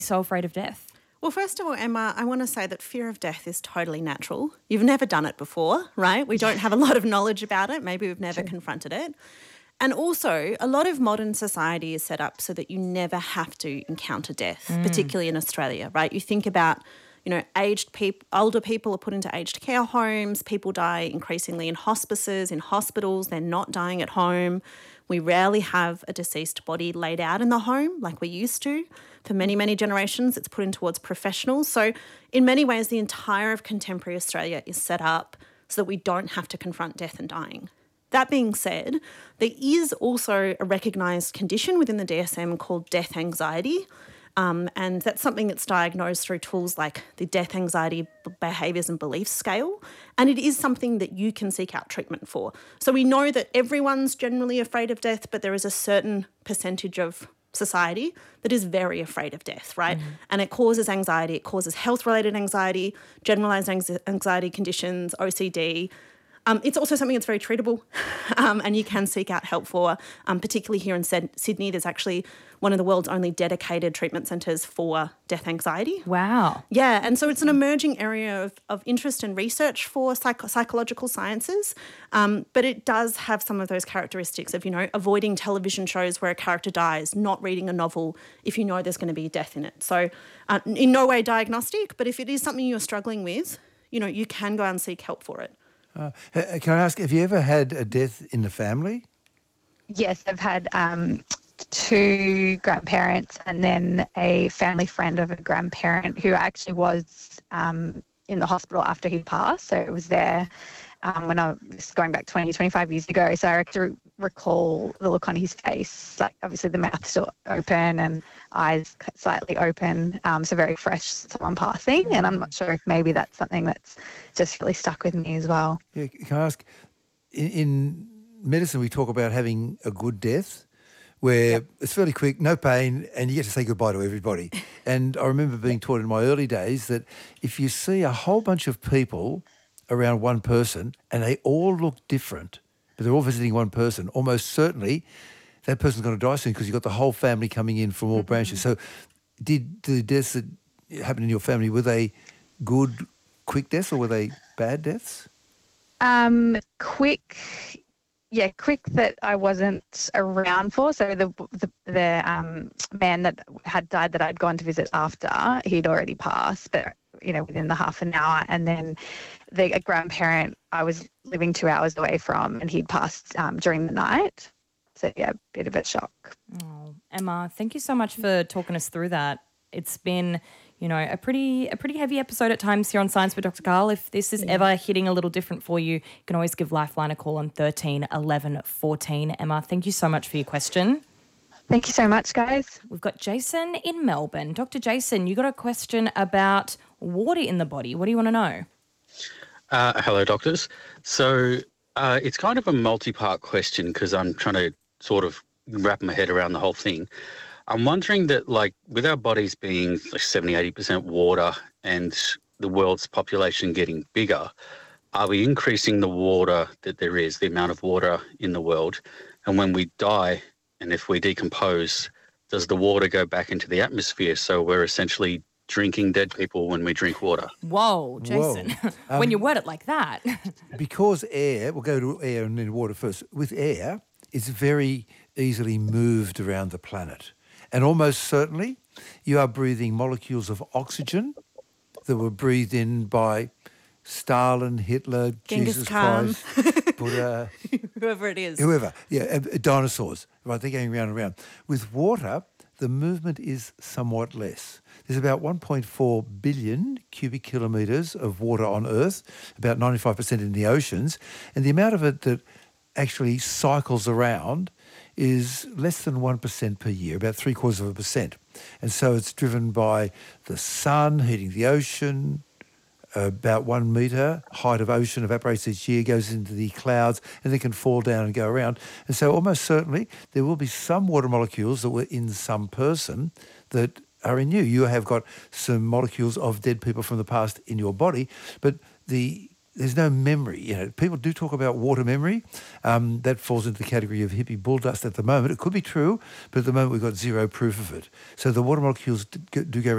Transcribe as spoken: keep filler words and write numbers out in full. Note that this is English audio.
so afraid of death? Well, first of all, Emma, I want to say that fear of death is totally natural. You've never done it before, right? We don't have a lot of knowledge about it. Maybe we've never True. confronted it. And also, a lot of modern society is set up so that you never have to encounter death, mm. particularly in Australia, right? You think about, you know, aged people, older people are put into aged care homes. People die increasingly in hospices, in hospitals. They're not dying at home. We rarely have a deceased body laid out in the home like we used to. For many, many generations, it's put in towards professionals. So in many ways, the entire of contemporary Australia is set up so that we don't have to confront death and dying. That being said, there is also a recognised condition within the D S M called death anxiety. Um, and that's something that's diagnosed through tools like the Death Anxiety Behaviours and Beliefs Scale. And it is something that you can seek out treatment for. So we know that everyone's generally afraid of death, but there is a certain percentage of society that is very afraid of death, right? Mm. And it causes anxiety. It causes health-related anxiety, generalised anxiety conditions, O C D. Um, it's also something that's very treatable um, and you can seek out help for, um, particularly here in Sydney. There's actually one of the world's only dedicated treatment centres for death anxiety. Wow. Yeah, and so it's an emerging area of, of interest and research for psych- psychological sciences, um, but it does have some of those characteristics of, you know, avoiding television shows where a character dies, not reading a novel if you know there's going to be death in it. So uh, in no way diagnostic, but if it is something you're struggling with, you know, you can go and seek help for it. Uh, can I ask, have you ever had a death in the family? Yes, I've had um, two grandparents and then a family friend of a grandparent who actually was um, in the hospital after he passed. So it was there um, when I was going back twenty, twenty-five years ago. So I actually recall the look on his face, like obviously the mouth still open and eyes slightly open. Um, so very fresh, someone passing. And I'm not sure if maybe that's something that's just really stuck with me as well. Yeah, can I ask, in, in medicine we talk about having a good death where yep. it's fairly quick, no pain, and you get to say goodbye to everybody. And I remember being taught in my early days that if you see a whole bunch of people around one person and they all look different, but they're all visiting one person, almost certainly that person's going to die soon because you've got the whole family coming in from all mm-hmm. branches. So did the deaths that happened in your family, were they good, quick deaths or were they bad deaths? Um, quick, yeah, quick that I wasn't around for. So the the, the um, man that had died that I'd gone to visit after, he'd already passed, but, you know, within the half an hour. And then the a grandparent I was living two hours away from and he'd passed um, during the night. So, yeah, a bit of a shock. Oh, Emma, thank you so much for talking us through that. It's been, you know, a pretty a pretty heavy episode at times here on Science with Doctor Karl. If this is yeah. ever hitting a little different for you, you can always give Lifeline a call on thirteen eleven fourteen. Emma, thank you so much for your question. Thank you so much, guys. We've got Jason in Melbourne. Doctor Jason, you got a question about water in the body. What do you want to know? Uh, hello, doctors. So uh, it's kind of a multi-part question because I'm trying to sort of wrap my head around the whole thing. I'm wondering that, like, with our bodies being like seventy, eighty percent water and the world's population getting bigger, are we increasing the water that there is, the amount of water in the world? And when we die and if we decompose, does the water go back into the atmosphere? So we're essentially drinking dead people when we drink water. Whoa, Jason. Whoa. Um, when you word it like that. Because air, we'll go to air and then water first. With air, it's very easily moved around the planet. And almost certainly you are breathing molecules of oxygen that were breathed in by Stalin, Hitler, Genghis Jesus Khan. Christ, Buddha. Whoever it is. Whoever, yeah, uh, dinosaurs. Right, they're going round and round. With water, the movement is somewhat less. There's about one point four billion cubic kilometres of water on Earth, about ninety-five percent in the oceans, and the amount of it that actually cycles around is less than one percent per year, about three quarters of a percent. And so it's driven by the sun heating the ocean. About one metre height of ocean evaporates each year, goes into the clouds, and then can fall down and go around. And so almost certainly there will be some water molecules that were in some person that are in you. You have got some molecules of dead people from the past in your body, but the there's no memory. You know, people do talk about water memory. Um, that falls into the category of hippie bull dust at the moment. It could be true, but at the moment we've got zero proof of it. So the water molecules do go